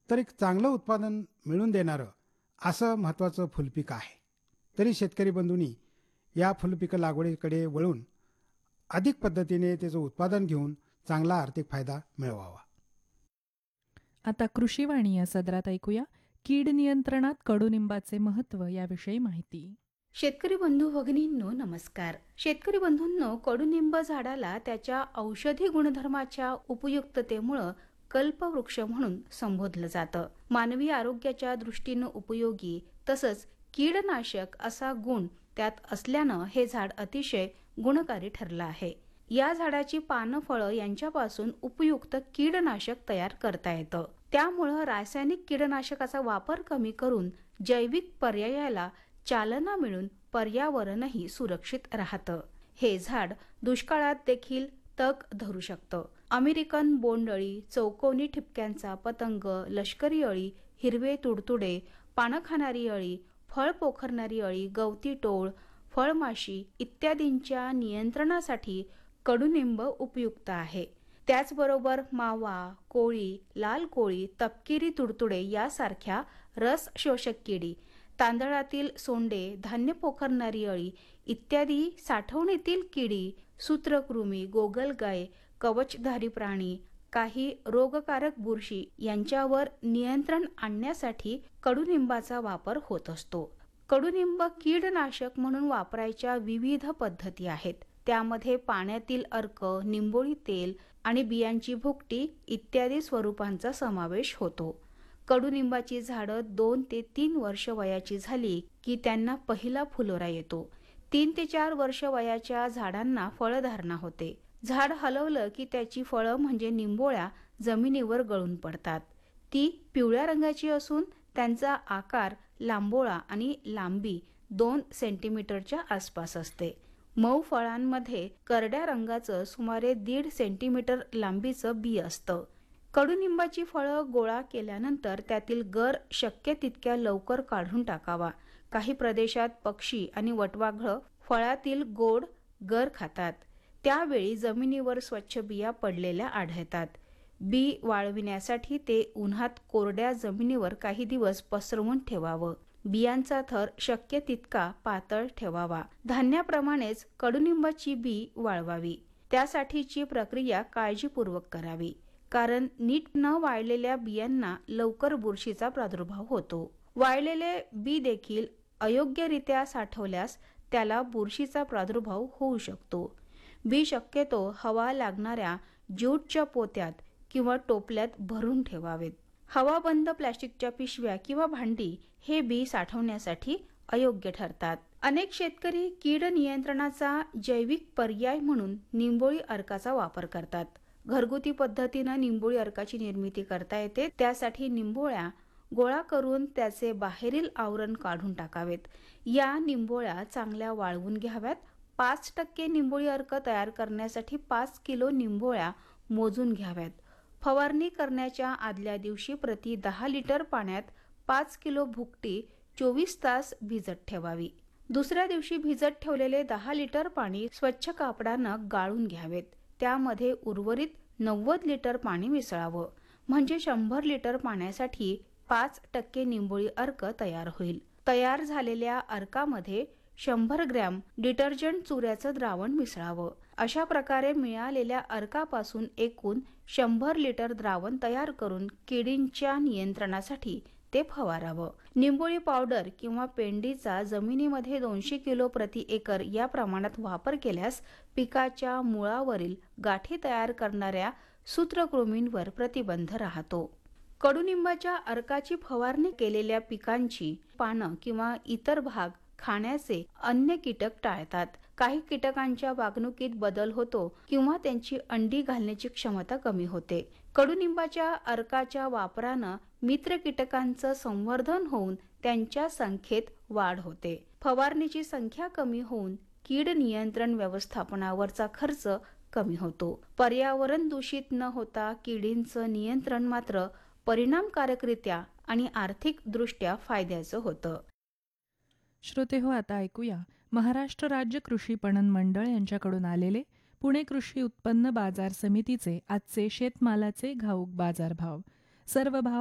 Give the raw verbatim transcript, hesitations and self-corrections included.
तर एक चांगलं उत्पादन मिळवून देणारं असं महत्त्वाचं फुलपीक आहे. तरी शेतकरी बंधूंनी या फुलपिक लागवडीकडे वळून अधिक पद्धतीने त्याचं उत्पादन घेऊन चांगला आर्थिक फायदा मिळवावा. आता कृषीवाणी या सदरात ऐकूया कीड नियंत्रणात कडुनिंबाचे महत्त्व याविषयी माहिती. शेतकरी बंधू भगिनींनो नमस्कार. शेतकरी बंधूंनो, कडुनिंब झाडाला त्याच्या औषधी गुणधर्माच्या उपयुक्ततेमुळे कल्पवृक्ष म्हणून संबोधलं जातं. मानवी आरोग्याच्या दृष्टीनं उपयोगी तसंच कीडनाशक असा गुण त्यात असल्यानं हे झाड अतिशय गुणकारी ठरलं आहे. या झाडाची पानं, फळं यांच्यापासून उपयुक्त कीडनाशक तयार करता येतं. त्यामुळं रासायनिक कीडनाशकाचा वापर कमी करून जैविक पर्यायाला चालना मिळून पर्यावरणही सुरक्षित राहतं. हे झाड दुष्काळात देखील तग धरू शकतं. अमेरिकन बोंडअळी, चौकोनी ठिपक्यांचा पतंग, लष्करी अळी, हिरवे तुडतुडे, पानं खाणारी अळी, फळ पोखरणारी अळी, गवती टोळ, फळमाशी इत्यादींच्या नियंत्रणासाठी कडुनिंब उपयुक्त आहे. त्याचबरोबर मावा, कोळी, लाल कोळी, तपकिरी तुडतुडे यासारख्या रस शोषक किडी, तांदळातील सोंडे, धान्य पोखरणारी अळी इत्यादी साठवणीतील किडी, सूत्रकृमी, गोगलगाय, कवचधारी प्राणी, काही रोगकारक बुरशी यांच्यावर नियंत्रण आणण्यासाठी कडुनिंबाचा वापर होत असतो. कडुनिंब कीडनाशक म्हणून वापरायच्या विविध पद्धती आहेत. त्यामध्ये पाण्यातील अर्क, निंबोळी तेल आणि बियांची भुकटी इत्यादी स्वरूपांचा समावेश होतो. कडुनिंबाची झाडं दोन ते तीन वर्ष वयाची झाली की त्यांना पहिला फुलोरा येतो. तीन ते चार वर्ष वयाच्या झाडांना फळधारणा होते. झाड हलवलं की त्याची फळं म्हणजे निंबोळ्या जमिनीवर गळून पडतात. ती पिवळ्या रंगाची असून त्यांचा आकार लांबोळा आणि लांबी दोन सेंटीमीटरच्या आसपास असते. मऊ फळांमध्ये करड्या रंगाचं सुमारे दीड सेंटीमीटर लांबीचं बी असतं. कडुनिंबाची फळं गोळा केल्यानंतर त्यातील गर शक्य तितक्या लवकर काढून टाकावा. काही प्रदेशात पक्षी आणि वटवाघळं फळातील गोड गर खातात. त्यावेळी जमिनीवर स्वच्छ बिया पडलेल्या आढळतात. बी वाळविण्यासाठी ते उन्हात कोरड्या जमिनीवर काही दिवस पसरवून ठेवावं. बियांचा थर शक्य तितका पातळ ठेवावा. धान्याप्रमाणेच कडुनिंबाची बी वाळवावी. त्यासाठीची प्रक्रिया काळजीपूर्वक करावी, कारण नीट न वाळलेल्या बियांना लवकर बुरशीचा प्रादुर्भाव होतो. वाळलेले बी देखील अयोग्यरित्या साठवल्यास त्याला बुरशीचा प्रादुर्भाव होऊ शकतो. बी शक्यतो हवा लागणाऱ्या ज्यूटच्या पोत्यात किंवा टोपल्यात भरून ठेवावेत. हवाबंद प्लॅस्टिकच्या पिशव्या किंवा भांडी हे बी साठवण्यासाठी अयोग्य ठरतात. अनेक शेतकरी कीड नियंत्रणाचा जैविक पर्याय म्हणून निंबोळी अर्काचा वापर करतात. घरगुती पद्धतीनं निंबोळी अर्काची निर्मिती करता येते. त्यासाठी निंबोळ्या गोळा करून त्याचे बाहेरील आवरण काढून टाकावेत. या निंबोळ्या चांगल्या वाळवून घ्याव्यात. पाच टक्के निंबोळी अर्क तयार करण्यासाठी पाच किलो निंबोळ्या मोजून घ्याव्यात. फवारणी करण्याच्या आदल्या दिवशी प्रति दहा लिटर पाण्यात पाच किलो भुकटी चोवीस तास भिजत ठेवावी. दुसऱ्या दिवशी भिजत ठेवलेले दहा लिटर पाणी स्वच्छ कापडानं गाळून घ्यावेत. त्यामध्ये उर्वरित नव्वद लिटर पाणी मिसळावं. म्हणजे शंभर लिटर पाण्यासाठी पाच टक्के निंबोळी अर्क तयार होईल. तयार झालेल्या अर्कामध्ये शंभर ग्रॅम डिटर्जंट चुऱ्याचं द्रावण मिसळावं. अशा प्रकारे मिळालेल्या अर्कापासून एकूण शंभर लिटर द्रावण तयार करून किडींच्या नियंत्रणासाठी ते फवारावं. निंबोळी पावडर किंवा पेंडीचा जमिनीमध्ये दोनशे किलो प्रति एकर या प्रमाणात वापर केल्यास पिकाच्या मुळावरील गाठी तयार करणाऱ्या सूत्रकृमींवर प्रतिबंध राहतो. कडुनिंबाच्या अर्काची फवारणी केलेल्या पिकांची पानं किंवा इतर भाग खाण्याचे अन्य कीटक टाळतात. काही कीटकांच्या वागणुकीत बदल होतो किंवा त्यांची अंडी घालण्याची क्षमता कमी होते. कडुनिंबाच्या अर्काच्या वापरानं मित्र कीटकांचं संवर्धन होऊन त्यांच्या संख्येत वाढ होते. फवारणीची संख्या कमी होऊन कीड नियंत्रण व्यवस्थापनावरचा खर्च कमी होतो. पर्यावरण दूषित न होता किडींचं नियंत्रण मात्र परिणामकारकरित्या आणि आर्थिक दृष्ट्या फायद्याचं होतं. श्रोते हो, आता ऐकूया महाराष्ट्र राज्य कृषी पणन मंडळ यांच्याकडून आलेले पुणे कृषी उत्पन्न बाजार समितीचे आजचे शेतमालाचे घाऊक बाजारभाव. सर्व भाव